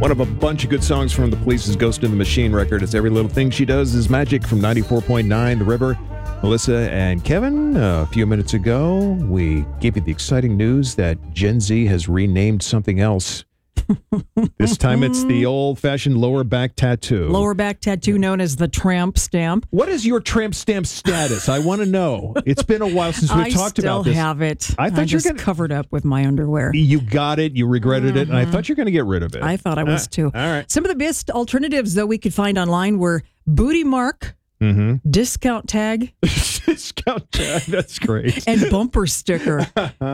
One of a bunch of good songs from the Police's Ghost in the Machine record. It's Every Little Thing She Does Is Magic from 94.9 The River. Melissa and Kevin, a few minutes ago, we gave you the exciting news that Gen Z has renamed something else. This time it's the old-fashioned lower back tattoo. Lower back tattoo known as the tramp stamp. What is your tramp stamp status? I want to know. It's been a while since we've talked about this. I still have it. I thought just covered up with my underwear. You got it. You regretted it. And I thought you were going to get rid of it. I thought I was too. All right. Some of the best alternatives, though, we could find online were booty mark, discount tag. Discount tag. That's great. And bumper sticker.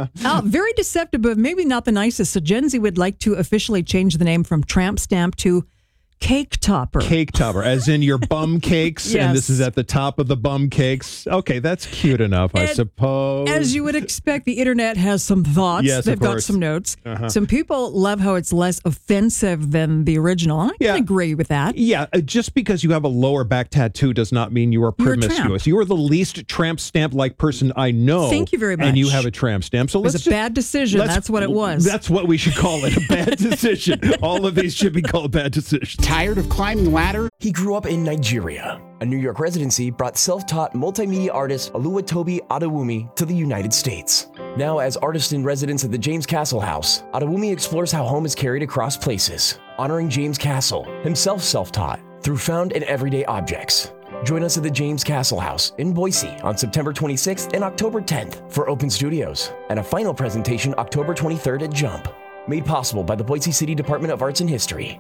Very deceptive, but maybe not the nicest. So Gen Z would like to officially change the name from tramp stamp to cake topper. Cake topper, as in your bum cakes, Yes. and this is at the top of the bum cakes. Okay, that's cute enough, I suppose. As you would expect, the internet has some thoughts. Yes, They've of got course. some notes. Some people love how it's less offensive than the original. I can agree with that. Yeah, just because you have a lower back tattoo does not mean you are You're a promiscuous. You are the least tramp stamp-like person I know. Thank you very much. And you have a tramp stamp. So It was a bad decision. That's what it was. That's what we should call it, a bad decision. All of these should be called bad decisions. Tired of climbing ladder? He grew up in Nigeria. A New York residency brought self-taught multimedia artist Oluwatobi Adewumi to the United States. Now, as artist-in-residence at the James Castle House, Adewumi explores how home is carried across places, honoring James Castle, himself self-taught, through found and everyday objects. Join us at the James Castle House in Boise on September 26th and October 10th for open studios, and a final presentation October 23rd at Jump. Made possible by the Boise City Department of Arts and History,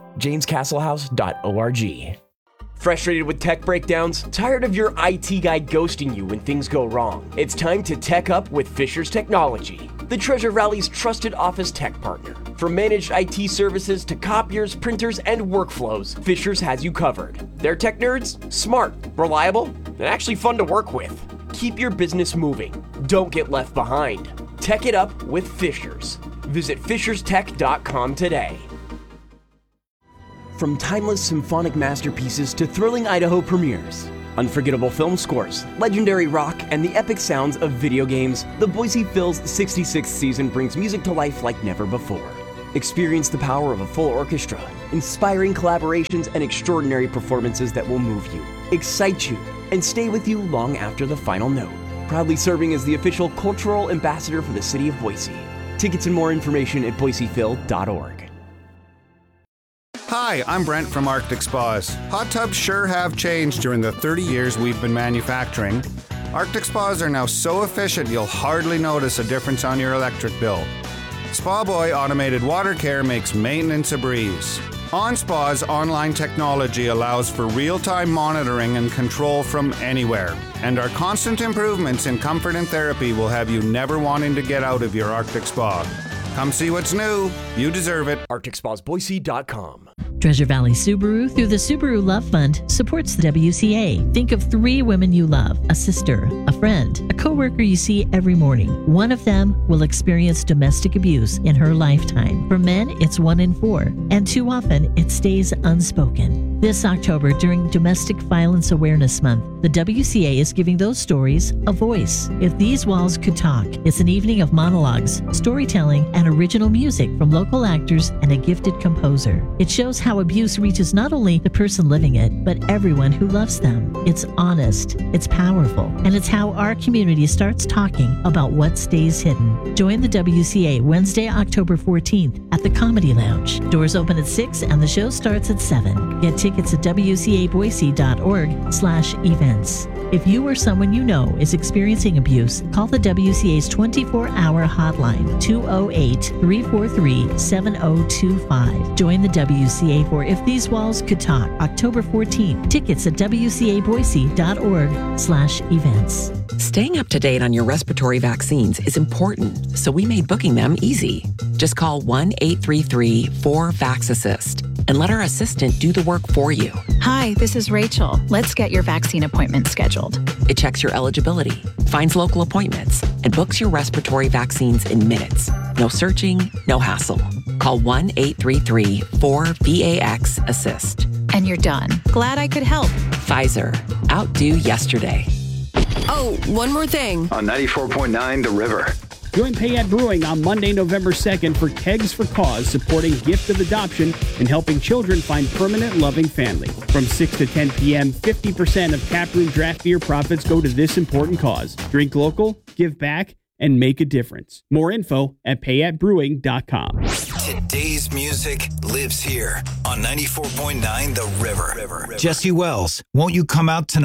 jamescastlehouse.org. Frustrated with tech breakdowns? Tired of your IT guy ghosting you when things go wrong? It's time to tech up with Fisher's Technology, the Treasure Valley's trusted office tech partner. From managed IT services to copiers, printers, and workflows, Fisher's has you covered. They're tech nerds, smart, reliable, and actually fun to work with. Keep your business moving. Don't get left behind. Tech it up with Fisher's. Visit fisherstech.com today. From timeless symphonic masterpieces to thrilling Idaho premieres, unforgettable film scores, legendary rock, and the epic sounds of video games, the Boise Phil's 66th season brings music to life like never before. Experience the power of a full orchestra, inspiring collaborations, and extraordinary performances that will move you, excite you, and stay with you long after the final note. Proudly serving as the official cultural ambassador for the city of Boise. Tickets and more information at boisephil.org. Hi, I'm Brent from Arctic Spas. Hot tubs sure have changed during the 30 years we've been manufacturing. Arctic Spas are now so efficient you'll hardly notice a difference on your electric bill. Spa Boy Automated Water Care makes maintenance a breeze. OnSpa's online technology allows for real-time monitoring and control from anywhere. And our constant improvements in comfort and therapy will have you never wanting to get out of your Arctic Spa. Come see what's new. You deserve it. ArcticSpasBoise.com. Treasure Valley Subaru, through the Subaru Love Fund, supports the WCA. Think of 3 women you love, a sister, a friend, a coworker you see every morning. One of them will experience domestic abuse in her lifetime. For men, it's 1 in 4, and too often it stays unspoken. This October, during Domestic Violence Awareness Month, the WCA is giving those stories a voice. If These Walls Could Talk, it's an evening of monologues, storytelling, and original music from local actors and a gifted composer. It shows how abuse reaches not only the person living it, but everyone who loves them. It's honest, it's powerful, and it's how our community starts talking about what stays hidden. Join the WCA Wednesday, October 14th at the Comedy Lounge. Doors open at 6 and the show starts at 7. Get tickets at wcaboise.org/events. If you or someone you know is experiencing abuse, call the WCA's 24-hour hotline, 208-343-7025. Join the WCA for If These Walls Could Talk, October 14th. Tickets at wcaboise.org/events. Staying up to date on your respiratory vaccines is important, so we made booking them easy. Just call 1-833-4-VAX-ASSIST and let our assistant do the work for you. Hi, this is Rachel. Let's get your vaccine appointment scheduled. It checks your eligibility, finds local appointments, and books your respiratory vaccines in minutes. No searching, no hassle. Call 1-833-4-VAX-ASSIST. And you're done. Glad I could help. Pfizer. Outdo yesterday. Oh, one more thing. On 94.9 The River. Join Payette Brewing on Monday, November 2nd for Kegs for Cause, supporting Gift of Adoption and helping children find permanent loving family. From 6 to 10 p.m., 50% of Taproom draft beer profits go to this important cause. Drink local, give back, and make a difference. More info at payettebrewing.com. Today's music lives here on 94.9 The River. Jesse Wells, won't you come out tonight?